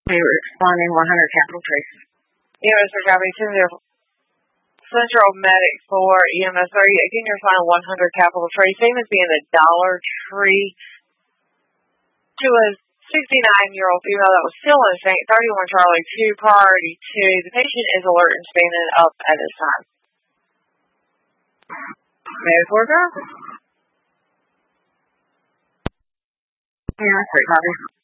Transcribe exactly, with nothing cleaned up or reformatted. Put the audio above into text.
They were responding one hundred Capital Trace. E M S for County Central Central Medic for E M S. Are you again? You're finding one hundred Capital Trace. Same as being a Dollar Tree to a sixty-nine-year-old female that was still in Saint thirty-one Charlie two, priority two. The patient is alert and standing up at this time. Medic worker. Yeah, that's great, Bobby.